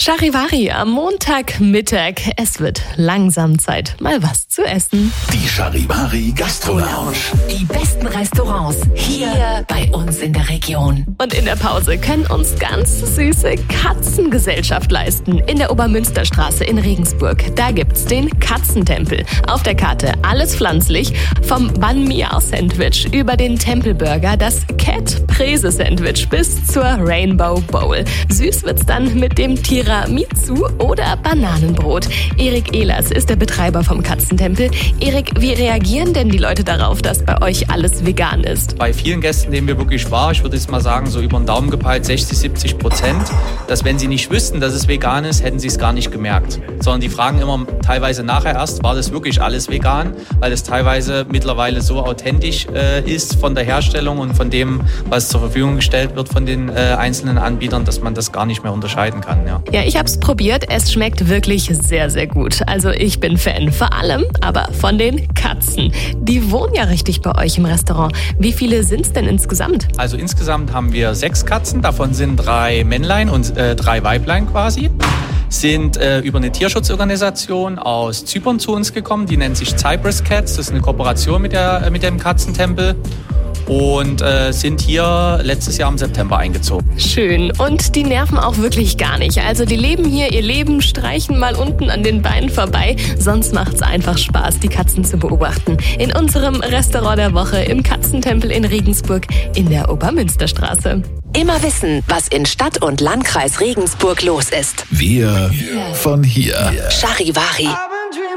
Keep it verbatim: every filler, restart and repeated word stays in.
Charivari am Montagmittag. Es wird langsam Zeit, mal was zu essen. Die Charivari Gastro-Lounge. Die besten Restaurants hier, hier bei uns in der Region. Und in der Pause können uns ganz süße Katzen Gesellschaft leisten. In der Obermünsterstraße in Regensburg. Da gibt's den Katzentempel. Auf der Karte alles pflanzlich. Vom Banh Miao Sandwich über den Tempelburger, das Cat Prese Sandwich bis zur Rainbow Bowl. Süß wird's dann mit dem Tiramisu oder Bananenbrot. Erik Ehlers ist der Betreiber vom Katzentempel. Erik, wie reagieren denn die Leute darauf, dass bei euch alles vegan ist? Bei vielen Gästen, denen wir wirklich war, ich würde jetzt mal sagen, so über den Daumen gepeilt, sechzig, siebzig Prozent, dass wenn sie nicht wüssten, dass es vegan ist, hätten sie es gar nicht gemerkt. Sondern die fragen immer teilweise nachher erst, war das wirklich alles vegan? Weil es teilweise mittlerweile so authentisch äh, ist von der Herstellung und von dem, was zur Verfügung gestellt wird von den äh, einzelnen Anbietern, dass man das gar nicht mehr unterscheiden kann. Ja, ja ich habe es probiert. Es schmeckt wirklich sehr, sehr gut. Also ich bin Fan, vor allem aber von den Katzen. Die wohnen ja richtig bei euch im Restaurant. Wie viele sind es denn insgesamt? Also insgesamt haben wir sechs Katzen. Davon sind drei Männlein und äh, drei Weiblein quasi. Sind äh, über eine Tierschutzorganisation aus Zypern zu uns gekommen. Die nennt sich Cyprus Cats. Das ist eine Kooperation mit, der, äh, mit dem Katzentempel. Und äh, sind hier letztes Jahr im September eingezogen. Schön. Und die nerven auch wirklich gar nicht. Also die leben hier ihr Leben, streichen mal unten an den Beinen vorbei. Sonst macht's einfach Spaß, die Katzen zu beobachten. In unserem Restaurant der Woche im Katzentempel in Regensburg in der Obermünsterstraße. Immer wissen, was in Stadt und Landkreis Regensburg los ist. Wir von hier. Charivari.